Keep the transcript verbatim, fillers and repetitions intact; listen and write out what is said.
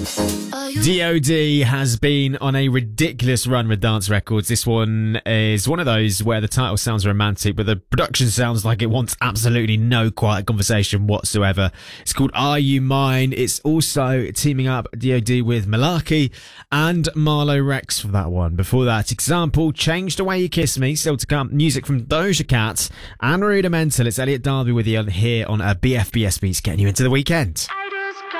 D O D has been on a ridiculous run with dance records. This one is one of those where the title sounds romantic, but the production sounds like it wants absolutely no quiet conversation whatsoever. It's called Are You Mine? It's also teaming up D O D with Malarkey and Marlo Rex for that one. Before that, Example, Change the Way You Kiss Me. Still to come, music from Doja Cat and Rudimental. It's Elliot Darby with you here on a B F B S Beats, getting you into the weekend.